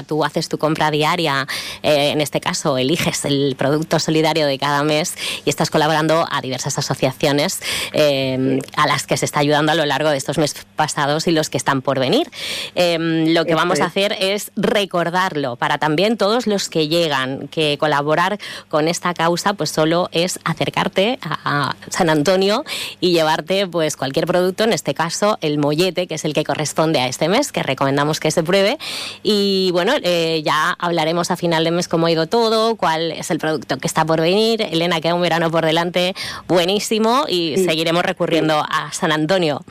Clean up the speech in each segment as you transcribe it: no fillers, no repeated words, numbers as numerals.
Tú haces tu compra diaria, en este caso eliges el producto solidario de cada mes y estás colaborando a diversas asociaciones a las que se está ayudando a lo largo de estos meses pasados y los que están por venir. Lo que vamos a hacer es recordarlo para también todos los que llegan, que colaborar con esta causa pues solo es acercarte a San Antonio y llevarte pues cualquier producto, en este caso el mollete, que es el que corresponde a este mes, que recomendamos que se pruebe. Y bueno, ya hablaremos a final de mes cómo ha ido todo, cuál es el producto que está por venir. Elena, queda un verano por delante buenísimo y seguiremos recurriendo a San Antonio.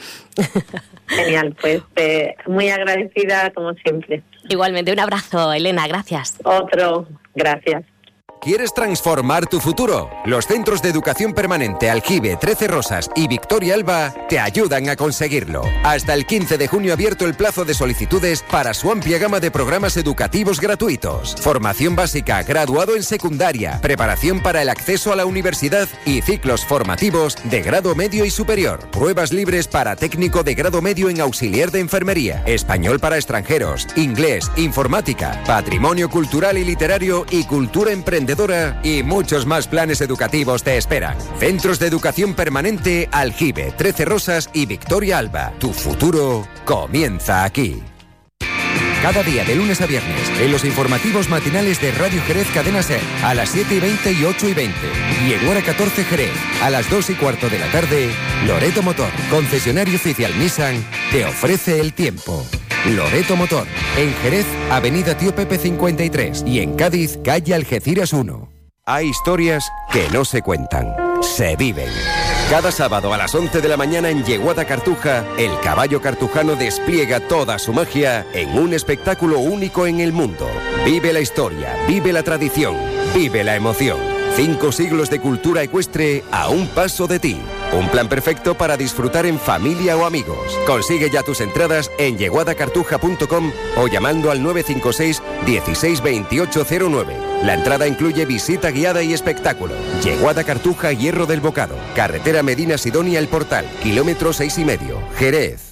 Genial, pues muy agradecida como siempre. Igualmente, un abrazo, Elena, gracias. Otro, gracias. ¿Quieres transformar tu futuro? Los centros de educación permanente Aljibe, 13 Rosas y Victoria Alba te ayudan a conseguirlo. Hasta el 15 de junio abierto el plazo de solicitudes para su amplia gama de programas educativos gratuitos. Formación básica, graduado en secundaria, preparación para el acceso a la universidad y ciclos formativos de grado medio y superior. Pruebas libres para técnico de grado medio en auxiliar de enfermería, español para extranjeros, inglés, informática, patrimonio cultural y literario y cultura emprendedora y muchos más planes educativos te esperan. Centros de educación permanente Aljibe, 13 Rosas y Victoria Alba. Tu futuro comienza aquí. Cada día de lunes a viernes en los informativos matinales de Radio Jerez Cadena Ser a las 7:20 y 8:20 y en hora 14 Jerez a las 2:15 de la tarde, Loreto Motor, concesionario oficial Nissan, te ofrece el tiempo. Loreto Motor, en Jerez, Avenida Tío Pepe 53 y en Cádiz, calle Algeciras 1. Hay historias que no se cuentan, se viven. Cada sábado a las 11 de la mañana en Yeguada Cartuja, el caballo cartujano despliega toda su magia en un espectáculo único en el mundo. Vive la historia, vive la tradición, vive la emoción. 5 siglos de cultura ecuestre a un paso de ti. Un plan perfecto para disfrutar en familia o amigos. Consigue ya tus entradas en yeguadacartuja.com o llamando al 956 16 2809. La entrada incluye visita guiada y espectáculo. Yeguada Cartuja, Hierro del Bocado. Carretera Medina Sidonia El Portal, kilómetro 6,5. Jerez.